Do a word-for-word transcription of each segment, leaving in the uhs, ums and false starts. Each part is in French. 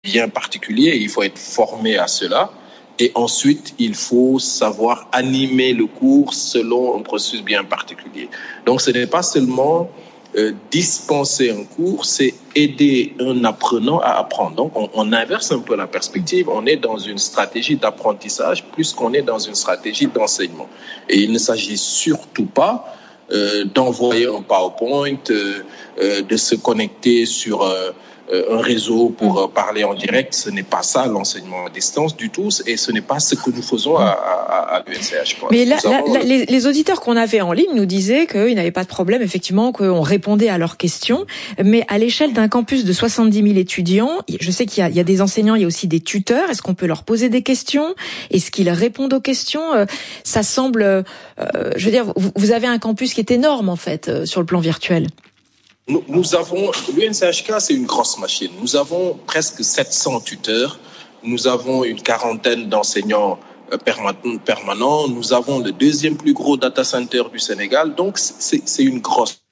bien particulier, il faut être formé à cela. Et ensuite, il faut savoir animer le cours selon un processus bien particulier. Donc, ce n'est pas seulement euh, dispenser un cours, c'est aider un apprenant à apprendre. Donc, on, on inverse un peu la perspective. On est dans une stratégie d'apprentissage plus qu'on est dans une stratégie d'enseignement. Et il ne s'agit surtout pas euh, d'envoyer un PowerPoint, euh, euh, de se connecter sur... Euh, un réseau pour parler en direct. Ce n'est pas ça l'enseignement à distance du tout, et ce n'est pas ce que nous faisons à, à, à l'U N C H. Mais là, là, là, les, les auditeurs qu'on avait en ligne nous disaient qu'ils n'avaient pas de problème, effectivement, qu'on répondait à leurs questions, mais à l'échelle d'un campus de soixante-dix mille étudiants, je sais qu'il y a, il y a des enseignants, il y a aussi des tuteurs. Est-ce qu'on peut leur poser des questions? Est-ce qu'ils répondent aux questions? Ça semble, euh, je veux dire, vous, vous avez un campus qui est énorme, en fait, sur le plan virtuel. Nous, nous avons, l'U N C H K, c'est une grosse machine. Nous avons presque sept cents tuteurs. Nous avons une quarantaine d'enseignants permanents. Nous avons le deuxième plus gros data center du Sénégal. Donc, c'est, c'est une grosse.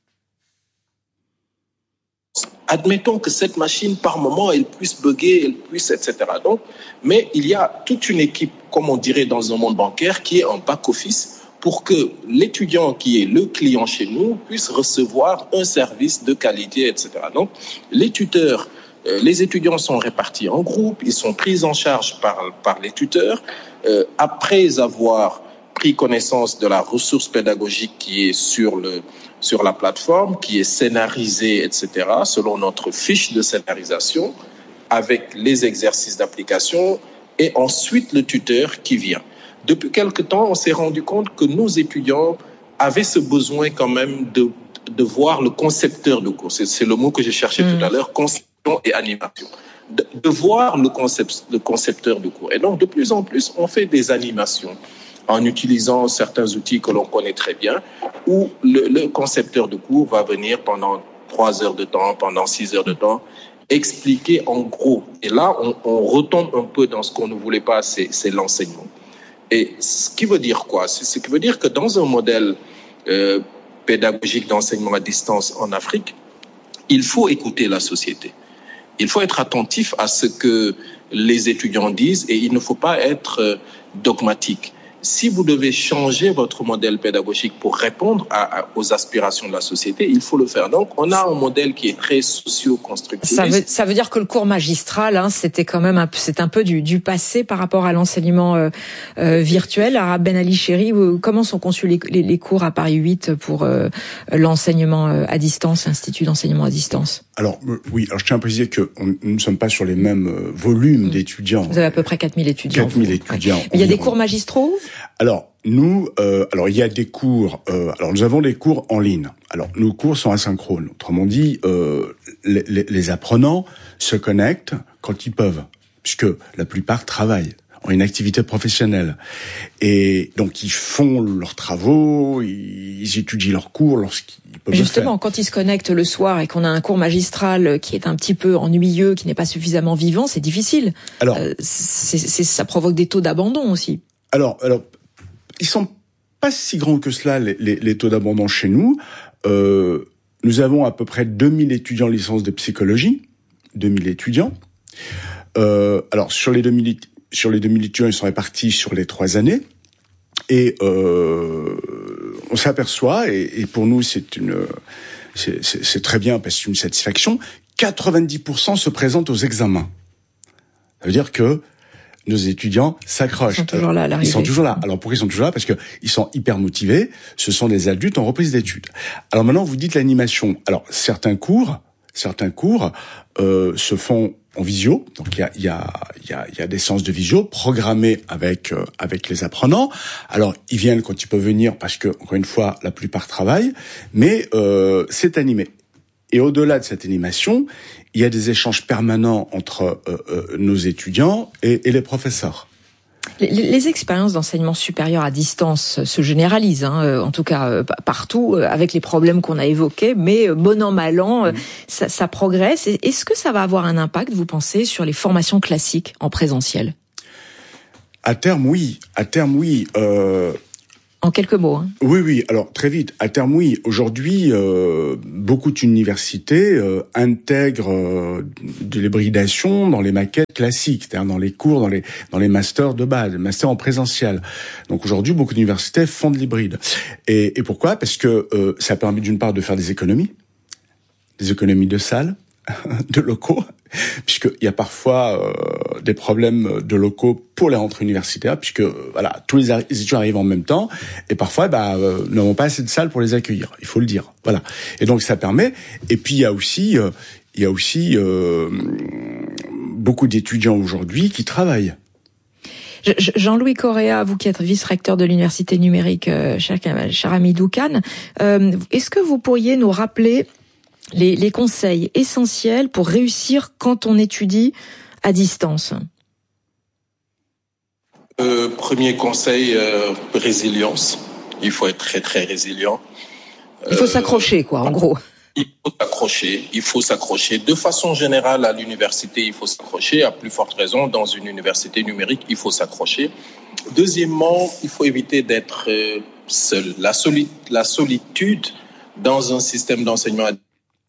Admettons que cette machine, par moment, elle puisse bugger, elle puisse, et cetera. Donc, mais il y a toute une équipe, comme on dirait dans un monde bancaire, qui est en back-office, pour que l'étudiant qui est le client chez nous puisse recevoir un service de qualité, et cetera. Donc, les tuteurs, euh, les étudiants sont répartis en groupes, ils sont pris en charge par, par les tuteurs. Euh, après avoir pris connaissance de la ressource pédagogique qui est sur, le, sur la plateforme, qui est scénarisée, et cetera, selon notre fiche de scénarisation, avec les exercices d'application, et ensuite le tuteur qui vient. Depuis quelque temps, on s'est rendu compte que nos étudiants avaient ce besoin quand même de, de voir le concepteur de cours. C'est, c'est le mot que j'ai cherché mmh. tout à l'heure, conception et animation. De, de voir le, concept, le concepteur de cours. Et donc, de plus en plus, on fait des animations en utilisant certains outils que l'on connaît très bien, où le, le concepteur de cours va venir pendant trois heures de temps, pendant six heures de temps, expliquer en gros. Et là, on, on retombe un peu dans ce qu'on ne voulait pas, c'est, c'est l'enseignement. Et ce qui veut dire quoi? C'est ce qui veut dire que dans un modèle euh, pédagogique d'enseignement à distance en Afrique, il faut écouter la société. Il faut être attentif à ce que les étudiants disent et il ne faut pas être euh, dogmatique. Si vous devez changer votre modèle pédagogique pour répondre à, à, aux aspirations de la société, il faut le faire. Donc, on a un modèle qui est très socio-constructiviste. Ça veut, ça veut dire que le cours magistral, hein, c'était quand même un, c'est un peu du, du passé par rapport à l'enseignement euh, euh, virtuel. Alors, Ben Ali Chéri, comment sont conçus les, les, les cours à Paris huit pour euh, l'enseignement à distance, l'Institut d'enseignement à distance? Alors, euh, oui, alors je tiens à préciser que on, nous ne sommes pas sur les mêmes euh, volumes mmh. d'étudiants. Vous avez à peu près quatre mille étudiants. quatre mille étudiants. Ouais. Il y a des cours magistraux? Alors, nous, euh, alors il y a des cours. Euh, alors, nous avons des cours en ligne. Alors, nos cours sont asynchrones. Autrement dit, euh, les, les, les apprenants se connectent quand ils peuvent, puisque la plupart travaillent, ont une activité professionnelle, et donc ils font leurs travaux, ils étudient leurs cours lorsqu'ils peuvent. Justement, le faire. Quand ils se connectent le soir et qu'on a un cours magistral qui est un petit peu ennuyeux, qui n'est pas suffisamment vivant, c'est difficile. Alors, euh, c'est, c'est, ça provoque des taux d'abandon aussi. Alors, alors. Ils sont pas si grands que cela, les, les, les taux d'abandon chez nous. Euh, nous avons à peu près deux mille étudiants en licence de psychologie, deux mille étudiants. Euh, alors, sur les deux mille, sur les deux mille étudiants, ils sont répartis sur les trois années. Et euh, on s'aperçoit, et, et pour nous, c'est une, c'est, c'est, c'est très bien parce que c'est une satisfaction, quatre-vingt-dix pour cent se présentent aux examens. Ça veut dire que nos étudiants s'accrochent. Ils sont toujours là à l'arrivée. Ils sont toujours là. Alors pourquoi ils sont toujours là? Parce que ils sont hyper motivés. Ce sont des adultes en reprise d'études. Alors maintenant, vous dites l'animation. Alors certains cours, certains cours euh, se font en visio. Donc il y a il y a il y a il y a des séances de visio programmées avec euh, avec les apprenants. Alors ils viennent quand ils peuvent venir parce que encore une fois, la plupart travaillent, mais euh, c'est animé. Et au-delà de cette animation, il y a des échanges permanents entre euh, euh, nos étudiants et, et les professeurs. Les, les expériences d'enseignement supérieur à distance se généralisent, hein, en tout cas euh, partout, euh, avec les problèmes qu'on a évoqués, mais euh, bon an, mal an, euh, mmh. ça, ça progresse. Est-ce que ça va avoir un impact, vous pensez, sur les formations classiques en présentiel? À terme, oui. À terme, oui. Euh, En quelques mots. Hein. Oui, oui. Alors très vite. À terme, oui. Aujourd'hui, euh, beaucoup d'universités euh, intègrent euh, de l'hybridation dans les maquettes classiques, c'est-à-dire dans les cours, dans les dans les masters de base, les masters en présentiel. Donc aujourd'hui, beaucoup d'universités font de l'hybride. Et, et pourquoi ? Parce que euh, ça permet d'une part de faire des économies, des économies de salles, de locaux, puisqu'il y a parfois euh, des problèmes de locaux pour les rentrées universitaires, puisque voilà, tous les étudiants arrivent en même temps, et parfois bah euh, n'avons pas assez de salles pour les accueillir, il faut le dire. Voilà. Et donc ça permet. Et puis il y a aussi, euh, il y a aussi euh, beaucoup d'étudiants aujourd'hui qui travaillent. Jean-Louis Correa, vous qui êtes vice-recteur de l'université numérique, euh, cher, cher Hamidou Kane, euh, est-ce que vous pourriez nous rappeler Les, les conseils essentiels pour réussir quand on étudie à distance? Euh, premier conseil, euh, résilience. Il faut être très très résilient. Il faut euh, s'accrocher, quoi, en gros. Il faut s'accrocher. Il faut s'accrocher. De façon générale, à l'université, il faut s'accrocher. À plus forte raison, dans une université numérique, il faut s'accrocher. Deuxièmement, il faut éviter d'être seul. La, soli- la solitude dans un système d'enseignement à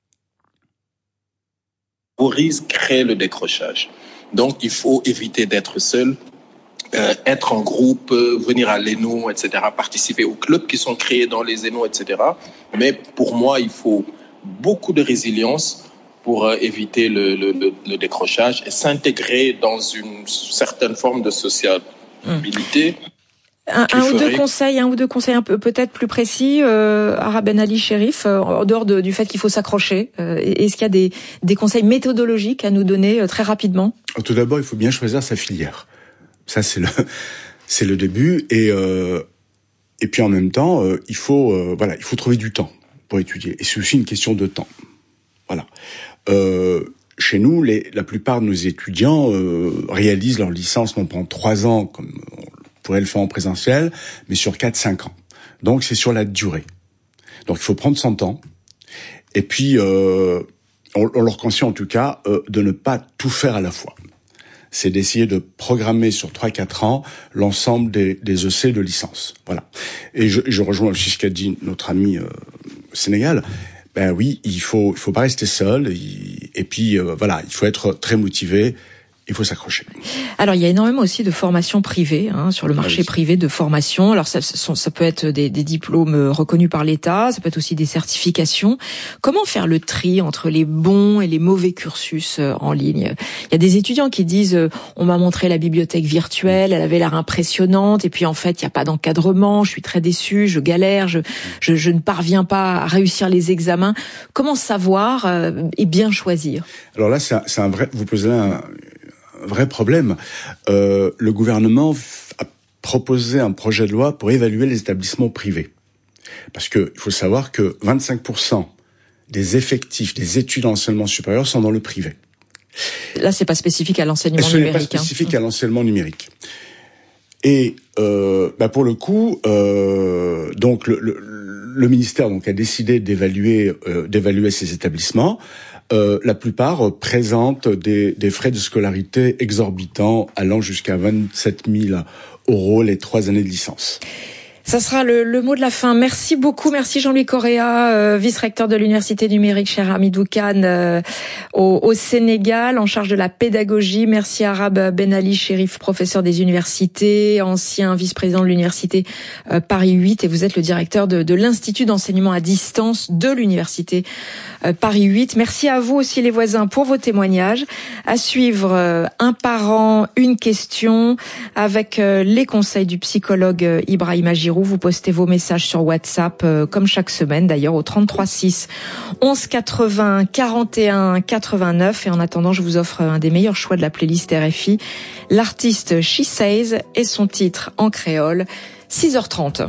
crée le décrochage. Donc, il faut éviter d'être seul, euh, être en groupe, euh, venir à l'E N O, et cetera, participer aux clubs qui sont créés dans les E N O, et cetera. Mais pour moi, il faut beaucoup de résilience pour euh, éviter le, le, le, le décrochage et s'intégrer dans une certaine forme de sociabilité. Mmh. Un, un ou deux conseils, un ou deux conseils un peu peut-être plus précis, euh, Ara Ben Ali Cherif, euh, en dehors de, du fait qu'il faut s'accrocher. Euh, est-ce qu'il y a des, des conseils méthodologiques à nous donner euh, très rapidement ? Tout d'abord, il faut bien choisir sa filière. Ça, c'est le, c'est le début. Et euh, et puis en même temps, euh, il faut euh, voilà, il faut trouver du temps pour étudier. Et c'est aussi une question de temps. Voilà. Euh, Chez nous, les, la plupart de nos étudiants euh, réalisent leur licence non pas en trois ans comme on pourrait le faire en présentiel, mais sur quatre cinq ans. Donc c'est sur la durée. Donc il faut prendre son temps. Et puis euh, on, on leur conseille en tout cas euh, de ne pas tout faire à la fois. C'est d'essayer de programmer sur trois quatre ans l'ensemble des, des E C de licence. Voilà. Et je, je rejoins aussi ce qu'a dit notre ami euh, Sénégal. Ben oui, il faut il faut pas rester seul. Il, et puis euh, voilà, il faut être très motivé. Il faut s'accrocher. Alors, il y a énormément aussi de formations privées, hein, sur le marché ah oui. privé de formation. Alors, ça, ça peut être des, des diplômes reconnus par l'État, ça peut être aussi des certifications. Comment faire le tri entre les bons et les mauvais cursus en ligne ? Il y a des étudiants qui disent « on m'a montré la bibliothèque virtuelle, elle avait l'air impressionnante, et puis en fait, il n'y a pas d'encadrement, je suis très déçu, je galère, je, je, je ne parviens pas à réussir les examens. » Comment savoir euh, et bien choisir ? Alors là, c'est un, c'est un vrai... Vous posez là un... vrai problème. Euh, le gouvernement a proposé un projet de loi pour évaluer les établissements privés. Parce que il faut savoir que vingt-cinq pour cent des effectifs des études d'enseignement supérieur sont dans le privé. Là, c'est pas spécifique à l'enseignement Ce numérique. Ce n'est pas spécifique hein. à l'enseignement numérique. Et euh, bah pour le coup, euh, donc le, le, le ministère donc a décidé d'évaluer euh, d'évaluer ces établissements. Euh, la plupart présentent des, des frais de scolarité exorbitants allant jusqu'à vingt-sept mille euros les trois années de licence. Ça sera le, le mot de la fin. Merci beaucoup. Merci Jean-Louis Correa, euh, vice-recteur de l'université numérique, cher Hamidou Kane, euh, au, au Sénégal, en charge de la pédagogie. Merci Ara Ben Ali Cherif, professeur des universités, ancien vice-président de l'université euh, Paris huit, et vous êtes le directeur de, de l'Institut d'enseignement à distance de l'université euh, Paris huit. Merci à vous aussi les voisins pour vos témoignages. À suivre, euh, un parent, une question, avec euh, les conseils du psychologue euh, Ibrahima Giroud. Vous postez vos messages sur WhatsApp, euh, comme chaque semaine d'ailleurs, au trente-trois six onze quatre-vingts quarante et un quatre-vingt-neuf. Et en attendant, je vous offre un des meilleurs choix de la playlist R F I, l'artiste She Says et son titre en créole, six heures trente.